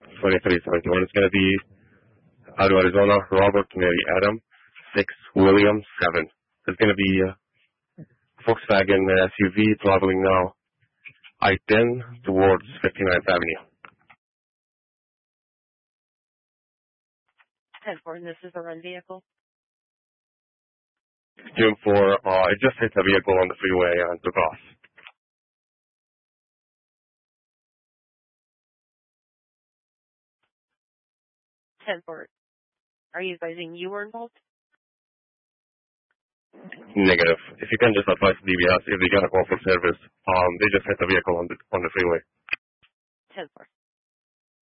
2371. It's going to be out of Arizona, Robert Mary Adam, 6 William 7. It's going to be Volkswagen SUV traveling now I-10 towards 59th Avenue. 10-4, and this is a run vehicle? June 4, it just hit a vehicle on the freeway and took off. 10-4, are you advising you were involved? Negative. If you can just advise DBS if they got a call for service, they just hit a vehicle on the freeway. 10-4.